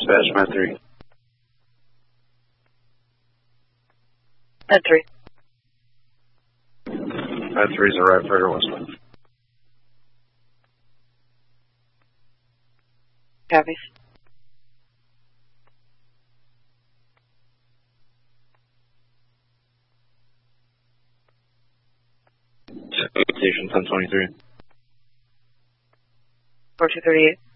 dispatch, Med 3. Med 3. Med 3's a right further westbound. Copies. Station 1023. 4238.